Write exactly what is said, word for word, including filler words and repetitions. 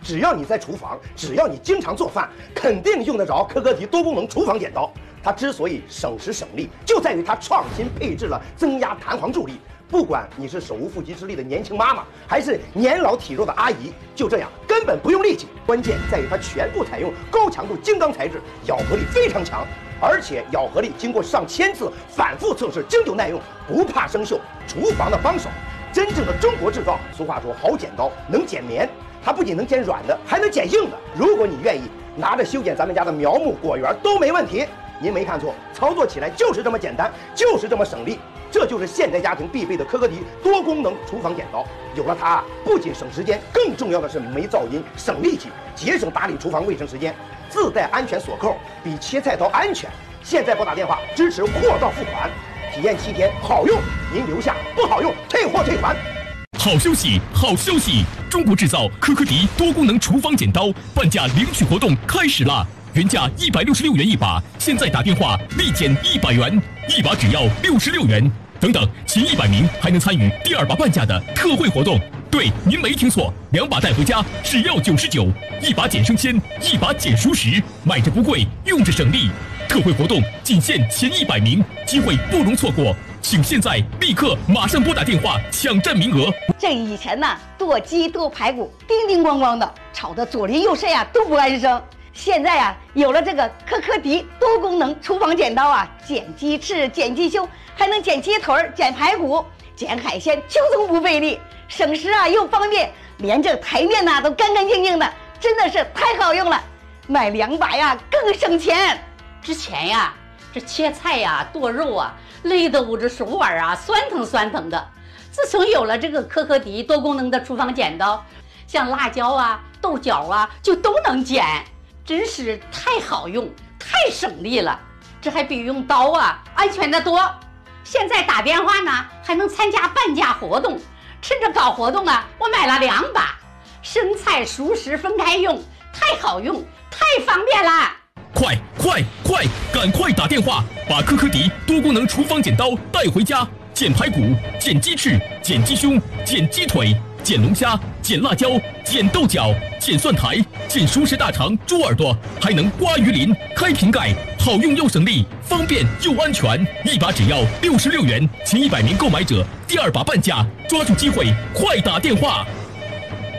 只要你在厨房，只要你经常做饭，肯定用得着科科迪多功能厨房剪刀。它之所以省时省力，就在于它创新配置了增压弹簧助力。不管你是手无缚鸡之力的年轻妈妈，还是年老体弱的阿姨，就这样根本不用力气。关键在于它全部采用高强度精钢材质，咬合力非常强，而且咬合力经过上千次反复测试，经久耐用，不怕生锈。厨房的帮手，真正的中国制造。俗话说，好剪刀能剪棉，它不仅能剪软的，还能剪硬的。如果你愿意，拿着修剪咱们家的苗木果园都没问题。您没看错，操作起来就是这么简单，就是这么省力。这就是现代家庭必备的科科迪多功能厨房剪刀。有了它，不仅省时间，更重要的是没噪音、省力气，节省打理厨房卫生时间。自带安全锁扣，比切菜刀安全。现在拨打电话支持货到付款，体验七天，好用您留下，不好用退货退款。 好消息，好消息！中国制造科科迪多功能厨房剪刀半价领取活动开始啦！原价一百六十六元一把，现在打电话立减一百元，一把只要六十六元。等等，前一百名还能参与第二把半价的特惠活动。对，您没听错，两把带回家只要九十九，一把减生鲜，一把减熟食，买着不贵，用着省力。特惠活动仅限前一百名，机会不容错过，请现在立刻马上拨打电话抢占名额。 这以前呢，剁鸡剁排骨，叮叮咣咣的，吵得左邻右舍呀都不安生。现在啊，有了这个科科迪多功能厨房剪刀啊，剪鸡翅、剪鸡胸，还能剪鸡腿、剪排骨、剪海鲜，轻松不费力，省时啊又方便，连这台面呐、啊、都干干净净的，真的是太好用了。买两把呀更省钱。 之前呀，这切菜呀、剁肉啊，累得我这手腕啊酸疼酸疼的。自从有了这个科科迪多功能的厨房剪刀，像辣椒啊、豆角啊，就都能剪。真是太好用，太省力了，这还比用刀啊安全得多。现在打电话呢，还能参加半价活动。趁着搞活动啊，我买了两把，生菜熟食分开用，太好用，太方便了。 快快快，赶快打电话，把科科迪多功能厨房剪刀带回家，剪排骨、剪鸡翅、剪鸡胸、剪鸡腿、剪龙虾、剪辣椒、剪豆角、剪蒜苔、剪熟食大肠、猪耳朵，还能刮鱼鳞、开瓶盖，好用又省力，方便又安全。一把只要六十六元，前一百名购买者第二把半价，抓住机会，快打电话！